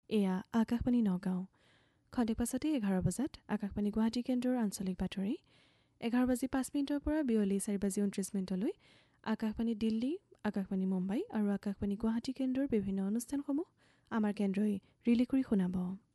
এয়া আকাশবাণী নগাঁও। খন্তেক পাছতে 11 বজাত আকাশবাণী গুৱাহাটী কেন্দ্ৰৰ আঞ্চলিক বাতৰি, 11:05 পৰা বিয়লি 4:29 আকাশবাণী দিল্লী, আকাশবাণী মুম্বাই আৰু আকাশবাণী গুৱাহাটী কেন্দ্ৰৰ বিভিন্ন অনুষ্ঠানসমূহ আমাৰ কেন্দ্ৰই ৰিলে কৰি শুনাব।